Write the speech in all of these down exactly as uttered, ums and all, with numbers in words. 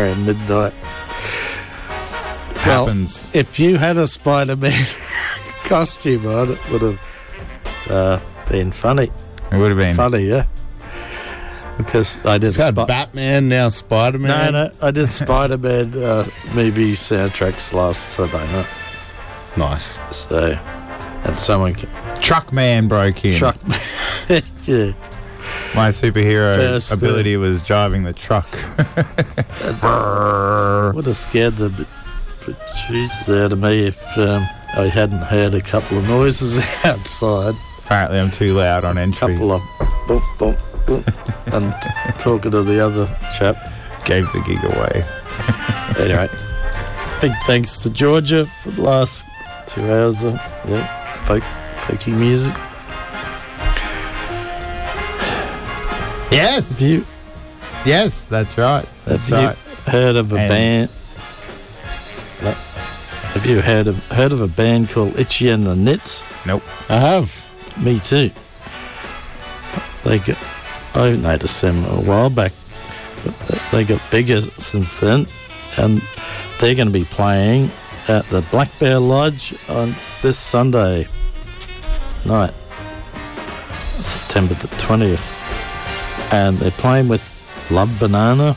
around midnight. Happens. Well, if you had a Spider-Man costume on, it would have uh, been funny. It would have been funny, yeah. Because I did Got Sp- Batman, now Spider-Man. No, no, I did Spider-Man uh, movie soundtracks last Sunday night. Nice. So, and someone Truck Man broke in. truck. Yeah. My superhero First, uh, ability was driving the truck. Would have scared the b- producers out of me if um, I hadn't heard a couple of noises outside. Apparently, I'm too loud on A entry. couple of boop, boop, boop, and talking to the other chap. Gave the gig away. Anyway, big thanks to Georgia for the last two hours of yeah, folk, folky music. Yes. Have you, Yes, that's right. That's have right. you heard of a And- band? Have you heard of heard of a band called Itchy and the Knits? Nope. I have. Me too. They got, I noticed them a while back, but they got bigger since then, and they're going to be playing at the Black Bear Lodge on this Sunday night, September the twentieth, and they're playing with Love Banana,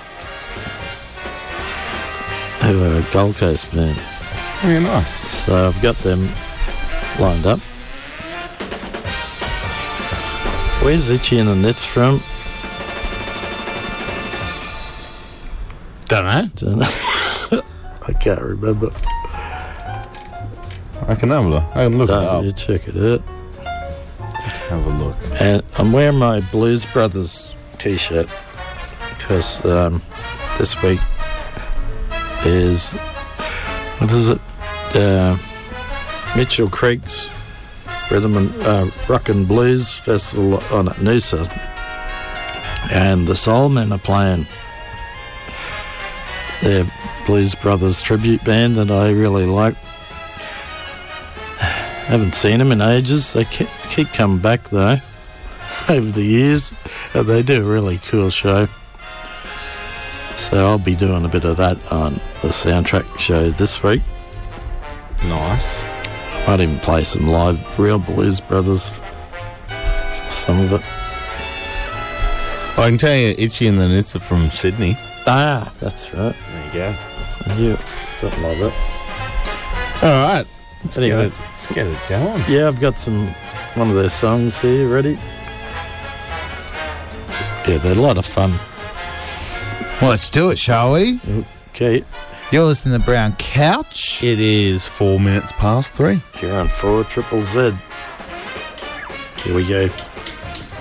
who are a Gold Coast band. Very nice. So I've got them lined up. Where's Itchy and the Knits from? Don't know. Don't know. I can't remember. I can have a look. I can look No, it up. you check it out. Have a look. And I'm wearing my Blues Brothers t-shirt because um, this week is, what is it? Uh, Mitchell Creek's Rhythm and uh, Rock and Blues Festival on at Noosa, and the Soul Men are playing. They're Blues Brothers tribute band that I really like. Haven't seen them in ages. They keep, keep coming back though over the years, and they do a really cool show. So I'll be doing a bit of that on the soundtrack show this week. Nice. Might even play some live real Blues Brothers, some of it. I can tell you, Itchy and the Knits are from Sydney. Ah, that's right. There you go. Yeah, something like that. All right. Let's Anyway. get it. Let's get it going. Yeah, I've got some one of their songs here ready. Yeah, they're a lot of fun. Well, let's do it, shall we? Okay, You're listening to Brown Couch. It is four minutes past three. you're on four triple Z. Here we go.